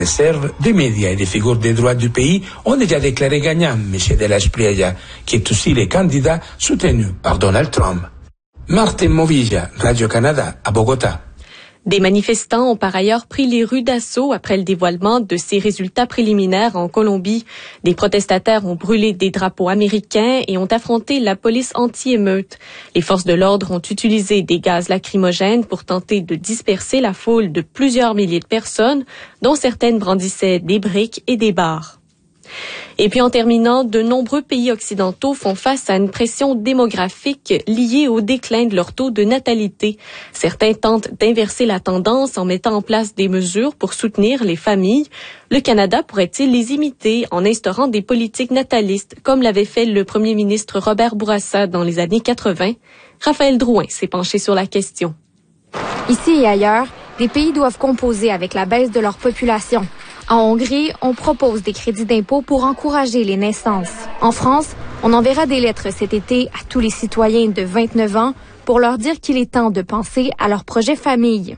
Réserve des médias et des figures des droits du pays ont déjà déclaré gagnant M. De la Espriella, qui est aussi le candidat soutenu par Donald Trump. Martin Movilla, Radio-Canada, à Bogota. Des manifestants ont par ailleurs pris les rues d'assaut après le dévoilement de ces résultats préliminaires en Colombie. Des protestataires ont brûlé des drapeaux américains et ont affronté la police anti-émeute. Les forces de l'ordre ont utilisé des gaz lacrymogènes pour tenter de disperser la foule de plusieurs milliers de personnes, dont certaines brandissaient des briques et des barres. Et puis en terminant, de nombreux pays occidentaux font face à une pression démographique liée au déclin de leur taux de natalité. Certains tentent d'inverser la tendance en mettant en place des mesures pour soutenir les familles. Le Canada pourrait-il les imiter en instaurant des politiques natalistes, comme l'avait fait le premier ministre Robert Bourassa dans les années 80? Raphaël Drouin s'est penché sur la question. Ici et ailleurs, des pays doivent composer avec la baisse de leur population. En Hongrie, on propose des crédits d'impôt pour encourager les naissances. En France, on enverra des lettres cet été à tous les citoyens de 29 ans pour leur dire qu'il est temps de penser à leur projet famille.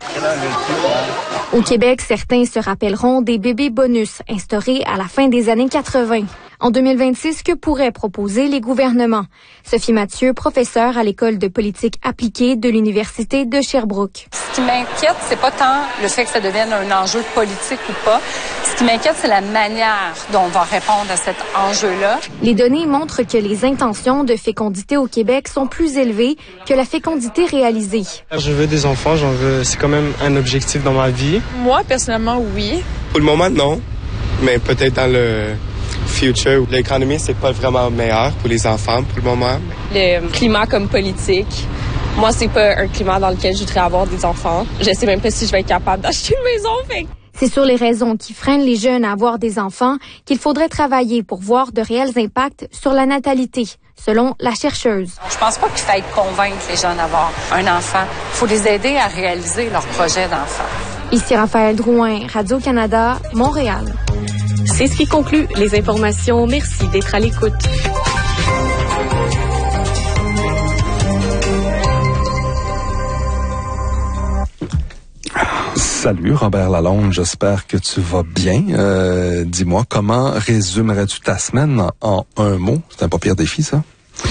Au Québec, certains se rappelleront des bébés bonus instaurés à la fin des années 80. En 2026, que pourraient proposer les gouvernements? Sophie Mathieu, professeure à l'École de politique appliquée de l'Université de Sherbrooke. Ce qui m'inquiète, c'est pas tant le fait que ça devienne un enjeu politique ou pas. Ce qui m'inquiète, c'est la manière dont on va répondre à cet enjeu-là. Les données montrent que les intentions de fécondité au Québec sont plus élevées que la fécondité réalisée. Je veux des enfants, c'est quand même un objectif dans ma vie. Moi, personnellement, oui. Pour le moment, non. Mais peut-être dans le future, l'économie, c'est pas vraiment meilleur pour les enfants pour le moment. Le climat comme politique. Moi, c'est pas un climat dans lequel je voudrais avoir des enfants. Je sais même pas si je vais être capable d'acheter une maison. C'est sur les raisons qui freinent les jeunes à avoir des enfants qu'il faudrait travailler pour voir de réels impacts sur la natalité, selon la chercheuse. Je pense pas qu'il faille convaincre les jeunes d'avoir un enfant. Il faut les aider à réaliser leur projet d'enfant. Ici Raphaël Drouin, Radio-Canada, Montréal. C'est ce qui conclut les informations. Merci d'être à l'écoute. Salut Robert Lalonde, j'espère que tu vas bien. Dis-moi, comment résumerais-tu ta semaine en un mot? C'est un pas pire défi, ça?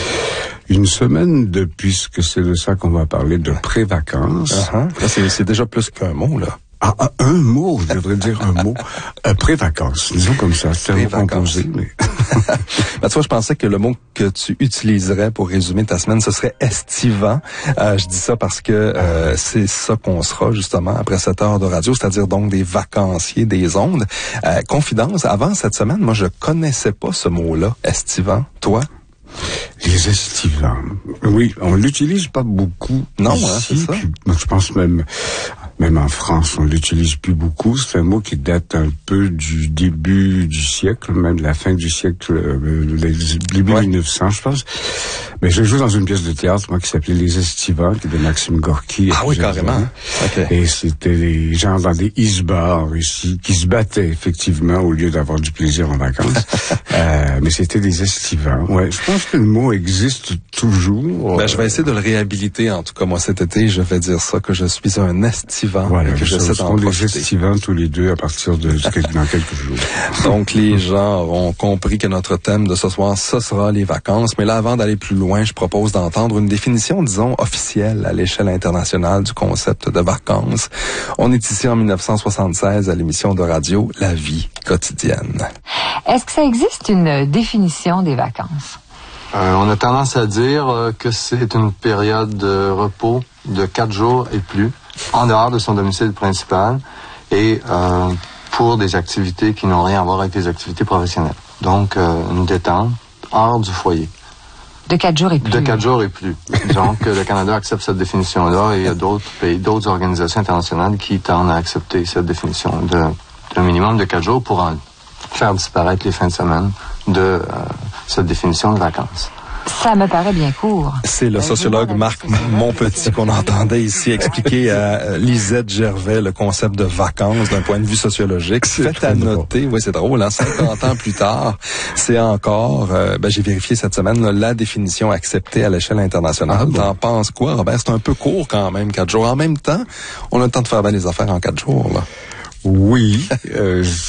Une semaine puisque c'est de ça qu'on va parler, de pré-vacances. C'est déjà plus qu'un mot, là. Un mot, je devrais dire un mot. Pré-vacances, disons comme ça, c'est un mot composé. Mais... Ben, tu vois, je pensais que le mot que tu utiliserais pour résumer ta semaine, ce serait estivant. Je dis ça parce que c'est ça qu'on sera justement après 7 heures de radio, c'est-à-dire donc des vacanciers des ondes. Confidence, avant cette semaine, moi je connaissais pas ce mot-là, estivant. Toi? Les estivants. Oui, on l'utilise pas beaucoup. Non, ici, c'est ça. Puis, je pense même en France, on l'utilise plus beaucoup. C'est un mot qui date un peu du début du siècle, même de la fin du siècle, début 1900, je pense. Mais j'ai joué dans une pièce de théâtre, moi, qui s'appelait Les Estivants, qui est de Maxime Gorky. Ah oui, carrément. Okay. Et c'était les gens dans des isbars ici, qui se battaient, effectivement, au lieu d'avoir du plaisir en vacances. Mais c'était des estivants. Ouais, je pense que le mot existe toujours. Ben, je vais essayer de le réhabiliter, en tout cas, moi, cet été, je vais dire ça, que je suis un estivant. Voilà, et que j'essaie d'en profiter. Des estivants tous les deux à partir de dans quelques jours. Donc, les gens auront compris que notre thème de ce soir, ce sera les vacances. Mais là, avant d'aller plus loin, je propose d'entendre une définition, disons, officielle à l'échelle internationale du concept de vacances. On est ici en 1976 à l'émission de radio La vie quotidienne. Est-ce que ça existe une définition des vacances? On a tendance à dire que c'est une période de repos de 4 jours et plus, en dehors de son domicile principal, et pour des activités qui n'ont rien à voir avec des activités professionnelles. Donc, une détente hors du foyer. De 4 jours et plus. De 4 jours et plus. Donc, le Canada accepte cette définition-là, et il y a d'autres pays, d'autres organisations internationales qui tendent à accepter cette définition d'un minimum de 4 jours pour en faire disparaître les fins de semaine de cette définition de vacances. Ça me paraît bien court. C'est le sociologue Marc Monpetit qu'on entendait ici expliquer à Lisette Gervais le concept de vacances d'un point de vue sociologique. Fait à noter, oui, c'est drôle, hein, 50 ans plus tard, c'est encore, j'ai vérifié cette semaine, là, la définition acceptée à l'échelle internationale. T'en penses quoi, Robert? C'est un peu court quand même, 4 jours. En même temps, on a le temps de faire bien les affaires en 4 jours, là. Oui,